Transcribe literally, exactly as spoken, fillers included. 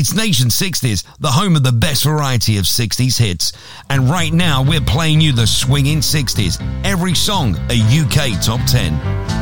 It's Nation sixties, the home of the best variety of sixties hits. And right now, we're playing you the swinging sixties. Every song, a U K top ten.